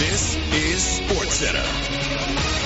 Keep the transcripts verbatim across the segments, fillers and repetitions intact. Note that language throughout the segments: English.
This is SportsCenter.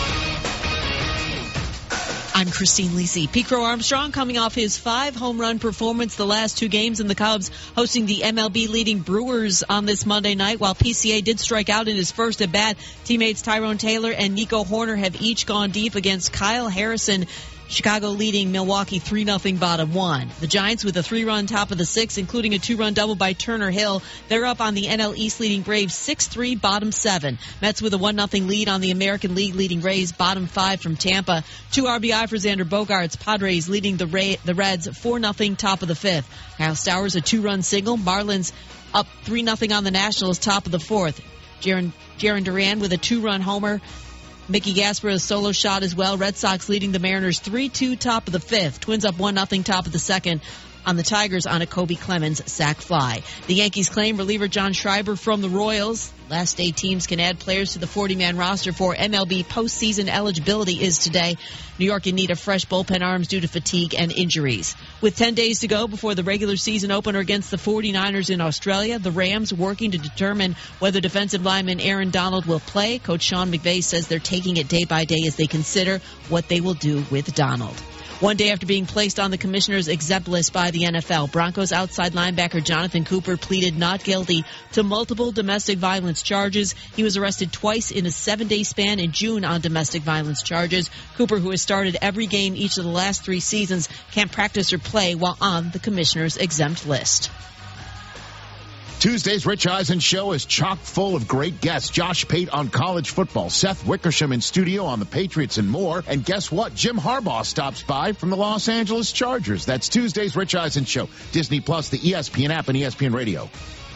I'm Christine Lisi. Pete Crow Armstrong coming off his five home run performance the last two games, and the Cubs hosting the M L B leading Brewers on this Monday night. While P C A did strike out in his first at bat, teammates Tyrone Taylor and Nico Horner have each gone deep against Kyle Harrison. Chicago leading Milwaukee three nothing bottom one. The Giants with a three-run top of the sixth, including a two-run double by Turner Hill. They're up on the N L East leading Braves six three bottom seven. Mets with a one nothing lead on the American League leading Rays bottom five from Tampa. Two R B I for Xander Bogaerts. Padres leading the Ray, the Reds four nothing top of the fifth. Kyle Stowers a two-run single. Marlins up three nothing on the Nationals top of the fourth. Jaron, Jaron Duran with a two-run homer. Mickey Gasper a solo shot as well. Red Sox leading the Mariners three two top of the fifth. Twins up one nothing top of the second on the Tigers on a Kobe Clemens sac fly. The Yankees claim reliever John Schreiber from the Royals. Last day teams can add players to the forty-man roster for M L B postseason eligibility is today. New York in need of fresh bullpen arms due to fatigue and injuries. With ten days to go before the regular season opener against the forty-niners in Australia, the Rams working to determine whether defensive lineman Aaron Donald will play. Coach Sean McVay says they're taking it day by day as they consider what they will do with Donald. One day after being placed on the commissioner's exempt list by the N F L, Broncos outside linebacker Jonathan Cooper pleaded not guilty to multiple domestic violence charges. He was arrested twice in a seven-day span in June on domestic violence charges. Cooper, who has started every game each of the last three seasons, can't practice or play while on the commissioner's exempt list. Tuesday's Rich Eisen show is chock full of great guests. Josh Pate on college football, Seth Wickersham in studio on the Patriots and more. And guess what? Jim Harbaugh stops by from the Los Angeles Chargers. That's Tuesday's Rich Eisen show. Disney Plus, the E S P N app, and E S P N Radio.